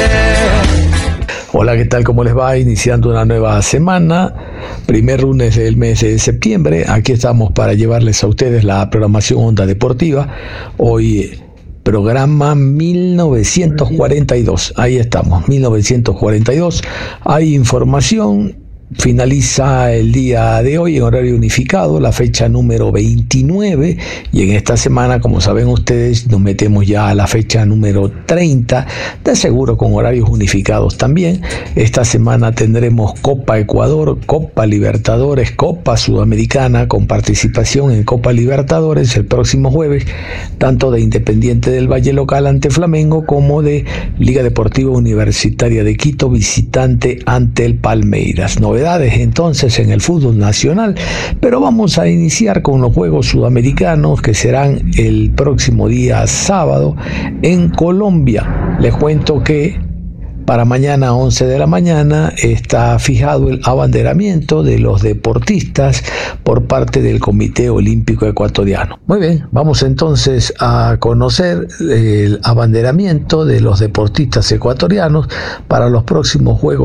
Hola, ¿qué tal? ¿Cómo les va? Iniciando una nueva semana, primer lunes del mes de septiembre. Aquí estamos para llevarles a ustedes la programación Onda Deportiva. Hoy programa 1942. Ahí estamos, 1942. Hay información. Finaliza el día de hoy en horario unificado, la fecha número 29, y en esta semana, como saben ustedes, nos metemos ya a la fecha número 30, de seguro con horarios unificados también. Esta semana tendremos Copa Ecuador, Copa Libertadores, Copa Sudamericana, con participación en Copa Libertadores el próximo jueves, tanto de Independiente del Valle local ante Flamengo como de Liga Deportiva Universitaria de Quito visitante ante el Palmeiras. Novedades entonces en el fútbol nacional, pero vamos a iniciar con los Juegos Sudamericanos que serán el próximo día sábado en Colombia. Les cuento que para mañana 11 de la mañana está fijado el abanderamiento de los deportistas por parte del Comité Olímpico Ecuatoriano. Muy bien, vamos entonces a conocer el abanderamiento de los deportistas ecuatorianos para los próximos Juegos